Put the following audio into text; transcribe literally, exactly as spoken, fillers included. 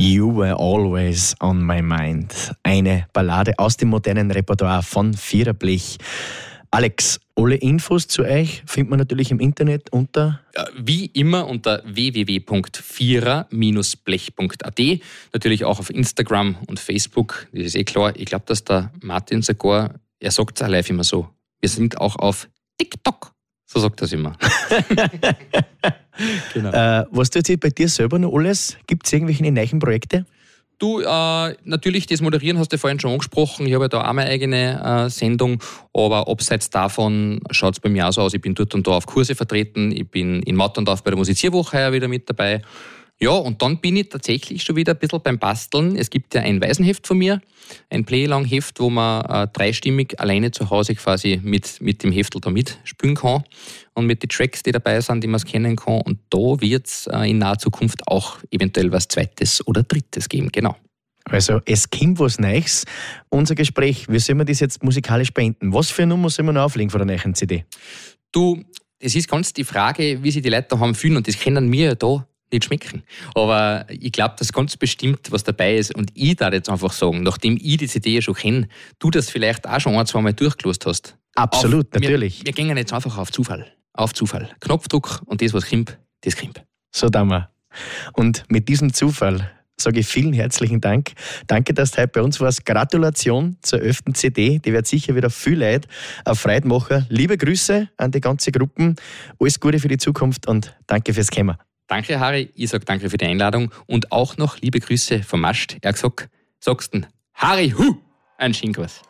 You Were Always on My Mind. Eine Ballade aus dem modernen Repertoire von Viererblech. Alex, alle Infos zu euch findet man natürlich im Internet unter... Wie immer unter w w w punkt vierer blech punkt a t. Natürlich auch auf Instagram und Facebook. Das ist eh klar. Ich glaube, dass der Martin sogar, er sagt es auch live immer so, wir sind auch auf TikTok. So sagt er es immer. Genau. Äh, was tut sich bei dir selber noch alles? Gibt es irgendwelche neuen Projekte? Du, äh, natürlich, das Moderieren hast du vorhin schon angesprochen. Ich habe ja da auch meine eigene äh, Sendung. Aber abseits davon schaut es bei mir auch so aus. Ich bin dort und da auf Kurse vertreten. Ich bin in Mattendorf bei der Musizierwoche heuer wieder mit dabei. Ja, und dann bin ich tatsächlich schon wieder ein bisschen beim Basteln. Es gibt ja ein Waisenheft von mir, ein Playalong-Heft, wo man äh, dreistimmig alleine zu Hause quasi mit, mit dem Heftel da mitspielen kann und mit den Tracks, die dabei sind, die man kennen kann. Und da wird es äh, in naher Zukunft auch eventuell was Zweites oder Drittes geben, genau. Also es kommt was Neues. Unser Gespräch, wie sollen wir das jetzt musikalisch beenden? Was für eine Nummer sollen wir noch auflegen von der neuen C D? Du, es ist ganz die Frage, wie sich die Leute daheim fühlen, und das können wir ja da nicht schmecken. Aber ich glaube, dass ganz bestimmt was dabei ist. Und ich darf jetzt einfach sagen, nachdem ich die C D ja schon kenne, du das vielleicht auch schon ein, zwei Mal durchgelost hast. Absolut, auf, natürlich. Wir, wir gehen jetzt einfach auf Zufall. Auf Zufall. Knopfdruck und das, was kommt, das kommt. So tun wir. Und mit diesem Zufall sage ich vielen herzlichen Dank. Danke, dass du heute bei uns warst. Gratulation zur elften C D. Die wird sicher wieder viel Leute auf Freude machen. Liebe Grüße an die ganze Gruppe. Alles Gute für die Zukunft und danke fürs Kommen. Danke, Harry. Ich sage danke für die Einladung und auch noch liebe Grüße vom Mast. Er hat gesagt, sagst du, Harry, hu, ein Schinkwas.